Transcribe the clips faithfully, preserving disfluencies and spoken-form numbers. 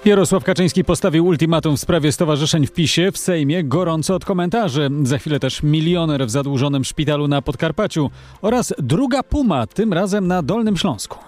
Jarosław Kaczyński postawił ultimatum w sprawie stowarzyszeń w PiSie. W Sejmie gorąco od komentarzy. Za chwilę też milioner w zadłużonym szpitalu na Podkarpaciu oraz druga Puma, tym razem na Dolnym Śląsku.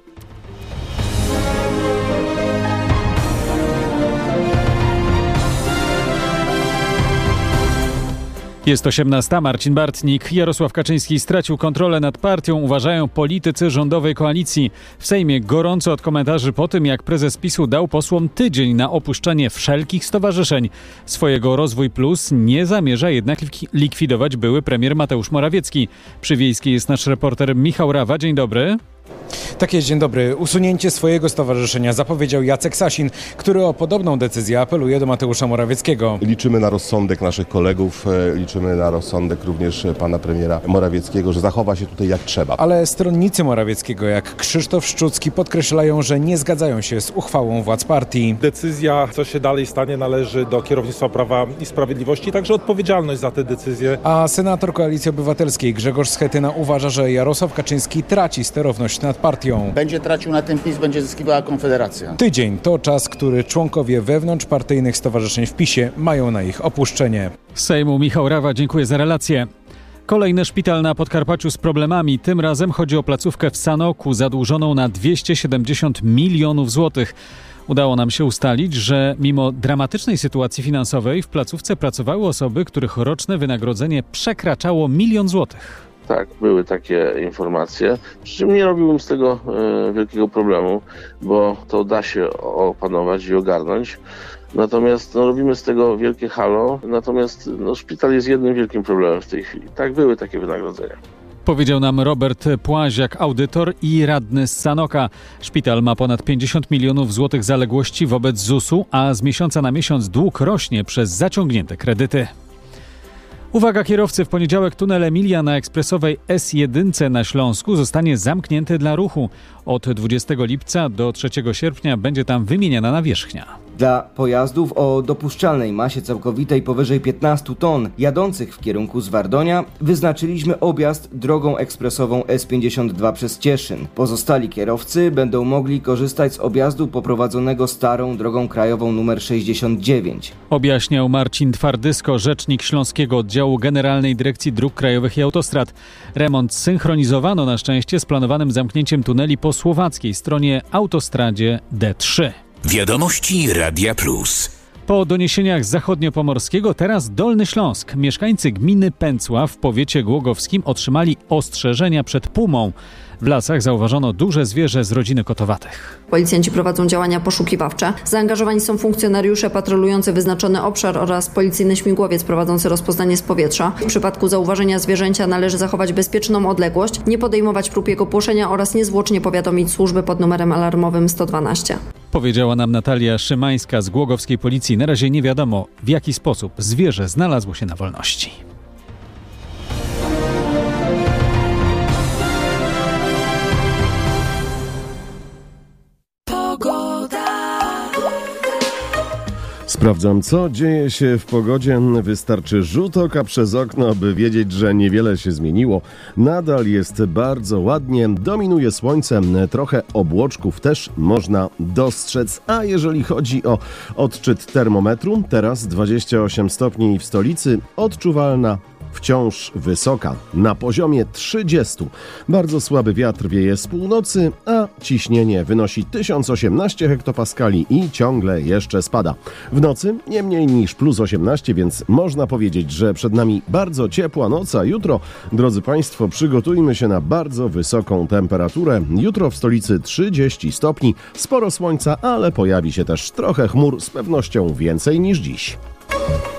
Jest osiemnasta, Marcin Bartnik. Jarosław Kaczyński stracił kontrolę nad partią, uważają politycy rządowej koalicji. W Sejmie gorąco od komentarzy po tym, jak prezes PiSu dał posłom tydzień na opuszczenie wszelkich stowarzyszeń. Swojego Rozwój Plus nie zamierza jednak likwidować były premier Mateusz Morawiecki. Przy Wiejskiej jest nasz reporter Michał Rawa. Dzień dobry. Tak jest, dzień dobry. Usunięcie swojego stowarzyszenia zapowiedział Jacek Sasin, który o podobną decyzję apeluje do Mateusza Morawieckiego. Liczymy na rozsądek naszych kolegów, liczymy na rozsądek również pana premiera Morawieckiego, że zachowa się tutaj jak trzeba. Ale stronnicy Morawieckiego, jak Krzysztof Szczucki, podkreślają, że nie zgadzają się z uchwałą władz partii. Decyzja, co się dalej stanie, należy do kierownictwa Prawa i Sprawiedliwości, także odpowiedzialność za te decyzje. A senator Koalicji Obywatelskiej Grzegorz Schetyna uważa, że Jarosław Kaczyński traci sterowność nad partią. Będzie tracił na tym PiS, będzie zyskiwała Konfederacja. Tydzień to czas, który członkowie wewnątrzpartyjnych stowarzyszeń w PiSie mają na ich opuszczenie. Z Sejmu Michał Rawa, dziękuję za relację. Kolejny szpital na Podkarpaciu z problemami. Tym razem chodzi o placówkę w Sanoku zadłużoną na dwieście siedemdziesiąt milionów złotych. Udało nam się ustalić, że mimo dramatycznej sytuacji finansowej w placówce pracowały osoby, których roczne wynagrodzenie przekraczało milion złotych. Tak, były takie informacje, przy czym nie robiłbym z tego e, wielkiego problemu, bo to da się opanować i ogarnąć. Natomiast no, robimy z tego wielkie halo, natomiast no, szpital jest jednym wielkim problemem w tej chwili. Tak, były takie wynagrodzenia. Powiedział nam Robert Płaziak, audytor i radny z Sanoka. Szpital ma ponad pięćdziesiąt milionów złotych zaległości wobec zusu, a z miesiąca na miesiąc dług rośnie przez zaciągnięte kredyty. Uwaga kierowcy, w poniedziałek tunel Emilia na ekspresowej S jeden na Śląsku zostanie zamknięty dla ruchu. Od dwudziestego lipca do trzeciego sierpnia będzie tam wymieniana nawierzchnia. Dla pojazdów o dopuszczalnej masie całkowitej powyżej piętnaście ton jadących w kierunku z Wardonia wyznaczyliśmy objazd drogą ekspresową S pięćdziesiąt dwa przez Cieszyn. Pozostali kierowcy będą mogli korzystać z objazdu poprowadzonego starą drogą krajową nr sześćdziesiąt dziewięć. Objaśniał Marcin Twardysko, rzecznik Śląskiego Oddziału Generalnej Dyrekcji Dróg Krajowych i Autostrad. Remont zsynchronizowano na szczęście z planowanym zamknięciem tuneli po słowackiej stronie autostradzie D trzy. Wiadomości Radia Plus. Po doniesieniach z zachodniopomorskiego teraz Dolny Śląsk. Mieszkańcy gminy Pęcła w powiecie głogowskim otrzymali ostrzeżenia przed pumą. W lasach zauważono duże zwierzę z rodziny kotowatych. Policjanci prowadzą działania poszukiwawcze. Zaangażowani są funkcjonariusze patrolujący wyznaczony obszar oraz policyjny śmigłowiec prowadzący rozpoznanie z powietrza. W przypadku zauważenia zwierzęcia należy zachować bezpieczną odległość, nie podejmować prób jego płoszenia oraz niezwłocznie powiadomić służby pod numerem alarmowym sto dwanaście. Powiedziała nam Natalia Szymańska z głogowskiej policji. Na razie nie wiadomo, w jaki sposób zwierzę znalazło się na wolności. Sprawdzam, co dzieje się w pogodzie. Wystarczy rzut oka przez okno, by wiedzieć, że niewiele się zmieniło. Nadal jest bardzo ładnie, dominuje słońce, trochę obłoczków też można dostrzec. A jeżeli chodzi o odczyt termometru, teraz dwadzieścia osiem stopni w stolicy, odczuwalna wciąż wysoka, na poziomie trzydziestu. Bardzo słaby wiatr wieje z północy, a ciśnienie wynosi tysiąc osiemnaście hektopaskali i ciągle jeszcze spada. W nocy nie mniej niż plus osiemnaście, więc można powiedzieć, że przed nami bardzo ciepła noc, a jutro, drodzy Państwo, przygotujmy się na bardzo wysoką temperaturę. Jutro w stolicy trzydzieści stopni, sporo słońca, ale pojawi się też trochę chmur, z pewnością więcej niż dziś.